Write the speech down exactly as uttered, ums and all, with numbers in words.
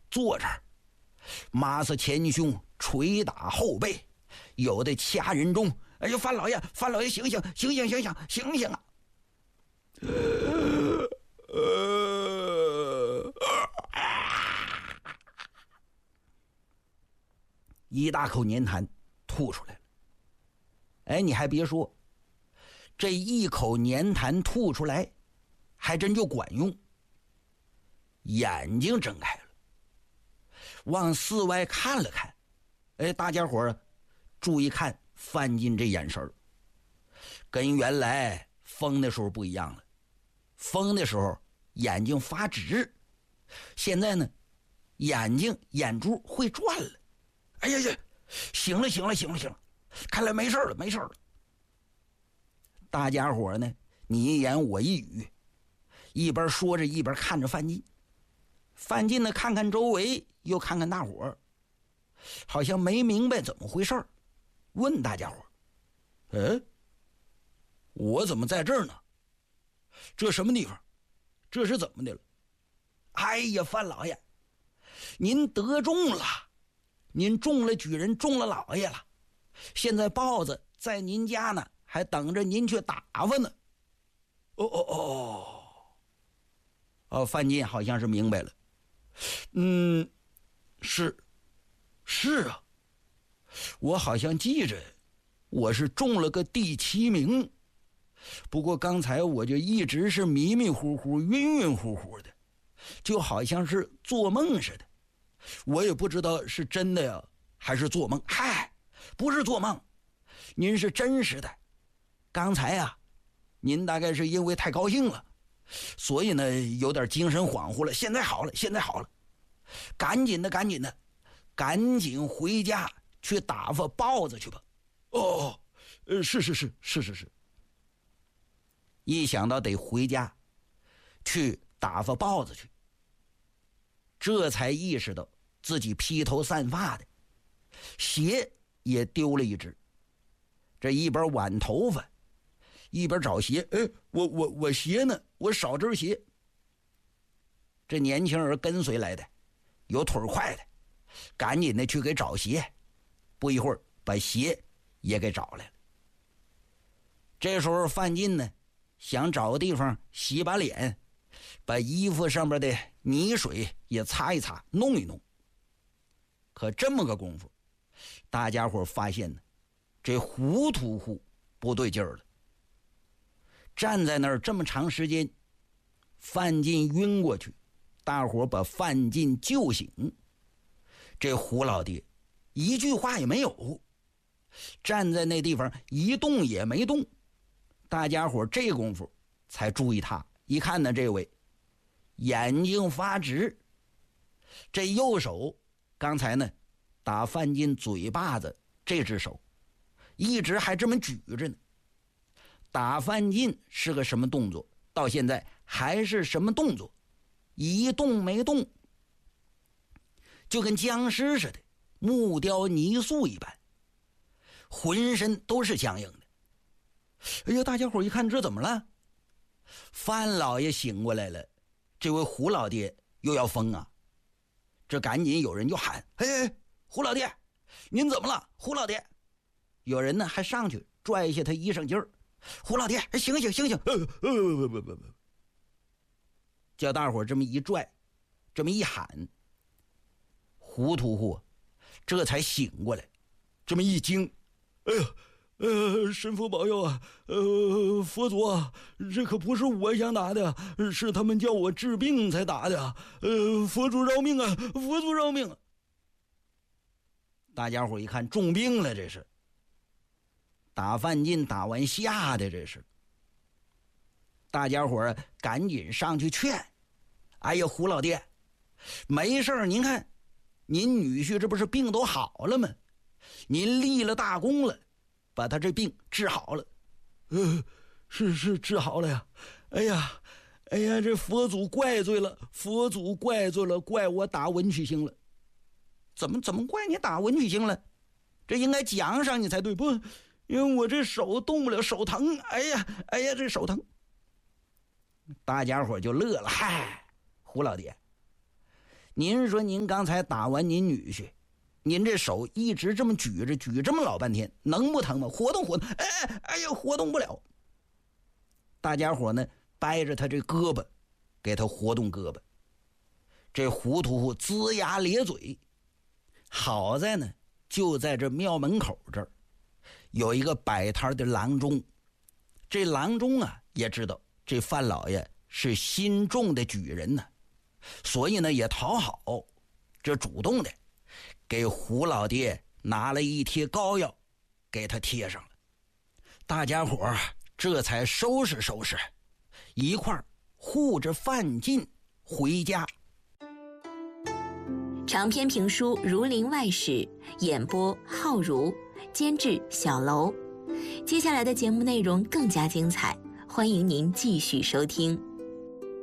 坐这儿，马上前胸捶打后背，有的掐人中。哎呀，范老爷，范老爷，醒醒，醒醒，醒醒，醒醒啊！一大口粘痰吐出来了。哎，你还别说，这一口粘痰吐出来，还真就管用。眼睛睁开了，往四外看了看。哎，大家伙儿注意看范进这眼神，跟原来疯的时候不一样了。疯的时候眼睛发直，现在呢，眼睛眼珠会转了。哎呀呀，醒了醒了醒了醒了，看来没事了没事了。大家伙呢，你一言我一语，一边说着一边看着范进。范进呢，看看周围又看看大伙儿，好像没明白怎么回事，问大家伙：哎，我怎么在这儿呢？这什么地方？这是怎么的了？哎呀，范老爷，您得中了，您中了举人，中了老爷了。现在豹子在您家呢，还等着您去打发呢。哦哦哦，哦，范进好像是明白了。嗯，是，是啊，我好像记着，我是中了个第七名。不过刚才我就一直是迷迷糊糊、晕晕乎乎的，就好像是做梦似的。我也不知道是真的呀，还是做梦。嗨，不是做梦，您是真实的。刚才啊，您大概是因为太高兴了，所以呢有点精神恍惚了。现在好了，现在好了，赶紧的，赶紧的，赶紧回家去打发豹子去吧。哦，呃，是是是是是是。一想到得回家去打发豹子去，这才意识到自己披头散发的，鞋也丢了一只。这一边挽头发一边找鞋，哎，我我我鞋呢？我少只鞋。这年轻人跟随来的，有腿快的，赶紧的去给找鞋。不一会儿把鞋也给找来了。这时候范进呢，想找个地方洗把脸，把衣服上面的泥水也擦一擦，弄一弄。可这么个功夫，大家伙发现呢，这胡屠户不对劲儿了。站在那儿这么长时间，范进晕过去，大伙把范进救醒。这胡老爹一句话也没有，站在那地方一动也没动。大家伙这功夫才注意他，一看呢，这位眼睛发直，这右手刚才呢打范进嘴巴子，这只手一直还这么举着呢。打范进是个什么动作，到现在还是什么动作，一动没动，就跟僵尸似的，木雕泥塑一般，浑身都是僵硬的。哎呀，大家伙一看这怎么了？范老爷醒过来了，这位胡老爹又要疯啊！这赶紧有人就喊：哎哎，胡老爹，您怎么了？胡老爹！有人呢还上去拽一下他衣裳襟儿。胡老爹，醒醒醒醒！呃呃不不不不，叫大伙这么一拽，这么一喊，胡屠户这才醒过来，这么一惊，哎呀，呃，神佛保佑啊！呃，佛祖啊，这可不是我想打的，是他们叫我治病才打的。呃，佛祖饶命啊！佛祖饶命啊！大家伙一看中病了，这是打范进打完吓的，这是。大家伙赶紧上去劝：哎呀，胡老爹，没事，您看您女婿这不是病都好了吗？您立了大功了，把他这病治好了。呃，是是治好了呀。哎呀，哎呀，这佛祖怪罪了，佛祖怪罪了，怪我打文曲星了。怎么怎么怪你打文曲星了？这应该奖赏你才对，不？因为我这手动不了，手疼。哎呀，哎呀，这手疼。大家伙就乐了，嗨，胡老爹， 您说您刚才打完您女婿，您这手一直这么举着，举这么老半天，能不疼吗？活动活动，哎哎呀，活动不了。大家伙呢掰着他这胳膊，给他活动胳膊。这胡屠户龇牙咧嘴。好在呢，就在这庙门口这儿，有一个摆摊的郎中。这郎中啊，也知道这范老爷是心重的举人呢，所以呢也讨好，这主动的给胡老爹拿了一贴膏药，给他贴上了。大家伙儿这才收拾收拾，一块儿护着范进回家。 长篇评书《儒林外史》，演播浩如，监制小楼。接下来的节目内容更加精彩，欢迎您继续收听。